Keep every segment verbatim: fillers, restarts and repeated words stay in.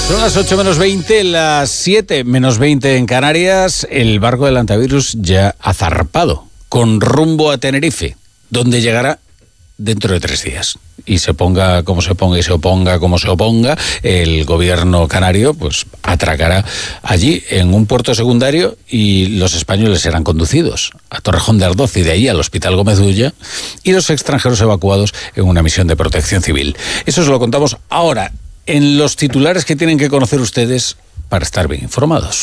Son las ocho menos veinte, las siete menos veinte en Canarias. El barco del antivirus ya ha zarpado con rumbo a Tenerife, donde llegará dentro de tres días. Y se ponga como se ponga y se oponga como se oponga, el gobierno canario pues atracará allí en un puerto secundario y los españoles serán conducidos a Torrejón de Ardoz y de ahí al Hospital Gómez Ulla y los extranjeros evacuados en una misión de protección civil. Eso se lo contamos ahora en los titulares que tienen que conocer ustedes para estar bien informados.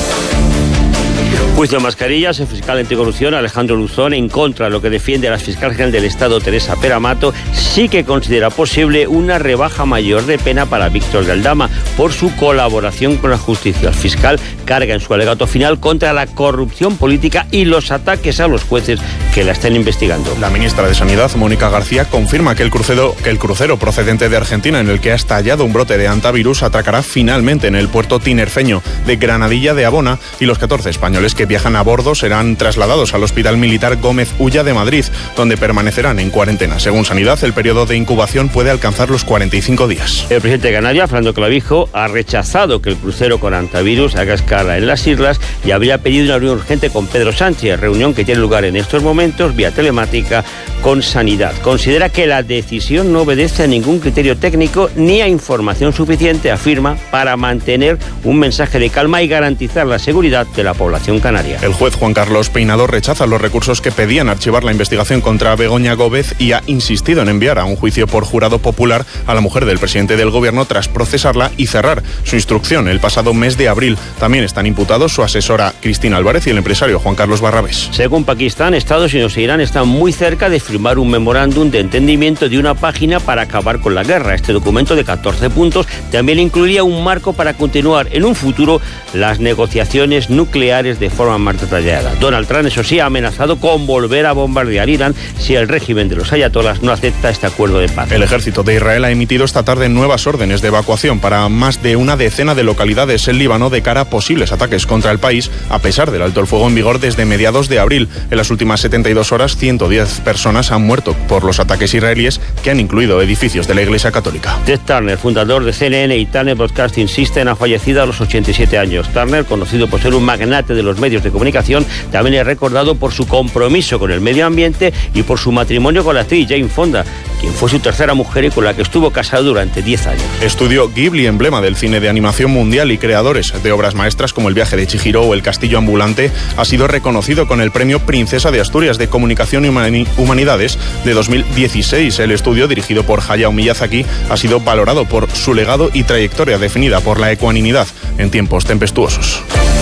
Juicio de mascarillas, el fiscal anticorrupción Alejandro Luzón, en contra de lo que defiende la fiscal general del Estado Teresa Peramato, sí que considera posible una rebaja mayor de pena para Víctor de Aldama por su colaboración con la justicia. El fiscal carga en su alegato final contra la corrupción política y los ataques a los jueces que la están investigando. La ministra de Sanidad, Mónica García, confirma que el crucero, que el crucero procedente de Argentina, en el que ha estallado un brote de antivirus, atracará finalmente en el puerto tinerfeño de Granadilla de Abona y los catorce españoles que viajan a bordo serán trasladados al Hospital Militar Gómez Ulla de Madrid, donde permanecerán en cuarentena. Según Sanidad, el periodo de incubación puede alcanzar los cuarenta y cinco días. El presidente de Canarias, Fernando Clavijo, ha rechazado que el crucero con antivirus haga escala en las islas y habría pedido una reunión urgente con Pedro Sánchez, reunión que tiene lugar en estos momentos vía telemática con Sanidad. Considera que la decisión no obedece a ningún criterio técnico ni a información suficiente, afirma, para mantener un mensaje de calma y garantizar la seguridad de la población canaria. El juez Juan Carlos Peinado rechaza los recursos que pedían archivar la investigación contra Begoña Gómez y ha insistido en enviar a un juicio por jurado popular a la mujer del presidente del gobierno tras procesarla y cerrar su instrucción el pasado mes de abril. También están imputados su asesora Cristina Álvarez y el empresario Juan Carlos Barrabés. Según Pakistán, Estados Unidos e Irán están muy cerca de firmar un memorándum de entendimiento de una página para acabar con la guerra. Este documento de catorce puntos también incluiría un marco para continuar en un futuro las negociaciones nucleares de forma más detallada. Donald Trump, eso sí, ha amenazado con volver a bombardear Irán si el régimen de los ayatolás no acepta este acuerdo de paz. El ejército de Israel ha emitido esta tarde nuevas órdenes de evacuación para más de una decena de localidades en Líbano de cara a posibles ataques contra el país, a pesar del alto el fuego en vigor desde mediados de abril. En las últimas setenta y dos horas, ciento diez personas han muerto por los ataques israelíes que han incluido edificios de la Iglesia Católica. Ted Turner, fundador de C N N y Turner Broadcasting System, ha fallecido a los ochenta y siete años. Turner, conocido por ser un magnate de los medios de comunicación, también es recordado por su compromiso con el medio ambiente y por su matrimonio con la actriz Jane Fonda, quien fue su tercera mujer y con la que estuvo casado durante diez años. Estudio Ghibli, emblema del cine de animación mundial y creadores de obras maestras como El viaje de Chihiro o El castillo ambulante, ha sido reconocido con el premio Princesa de Asturias de Comunicación y Humanidades de dos mil dieciséis. El estudio, dirigido por Hayao Miyazaki, ha sido valorado por su legado y trayectoria definida por la ecuanimidad en tiempos tempestuosos.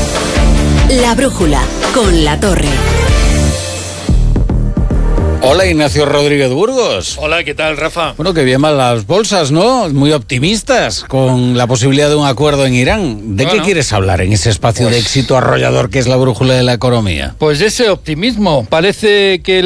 La brújula con La Torre. Hola, Ignacio Rodríguez Burgos. Hola, ¿qué tal, Rafa? Bueno, que bien van las bolsas, ¿no? Muy optimistas con la posibilidad de un acuerdo en Irán. ¿De bueno, qué quieres hablar en ese espacio pues, de éxito arrollador que es la brújula de la economía? Pues ese optimismo. Parece que